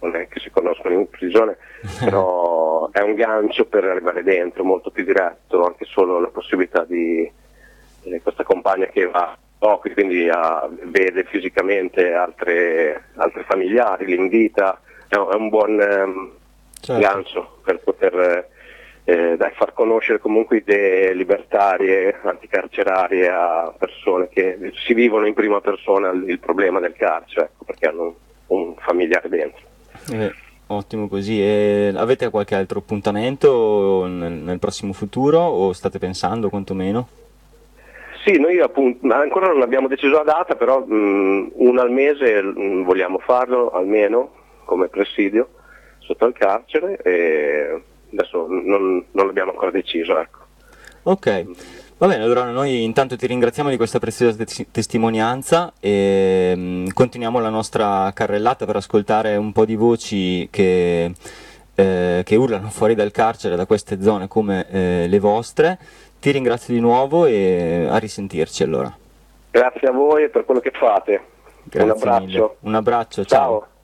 non è che si conoscono in prigione, però è un gancio per arrivare dentro, molto più diretto, anche solo la possibilità di questa compagna che va poco, quindi vede fisicamente altre familiari, li invita, è un buon Certo. gancio per poter far conoscere comunque idee libertarie, anticarcerarie a persone che si vivono in prima persona il problema del carcere, ecco, perché hanno un familiare dentro. Ottimo così. E avete qualche altro appuntamento nel prossimo futuro o state pensando quantomeno? Sì, noi appunto ancora non abbiamo deciso la data, però una al mese vogliamo farlo almeno come presidio sotto al carcere, e adesso non l'abbiamo ancora deciso, ecco. Ok, va bene, allora noi intanto ti ringraziamo di questa preziosa testimonianza e continuiamo la nostra carrellata per ascoltare un po' di voci che urlano fuori dal carcere, da queste zone come le vostre. Ti ringrazio di nuovo e a risentirci allora. Grazie a voi per quello che fate. Un Grazie mille. abbraccio. Un abbraccio, ciao. Ciao.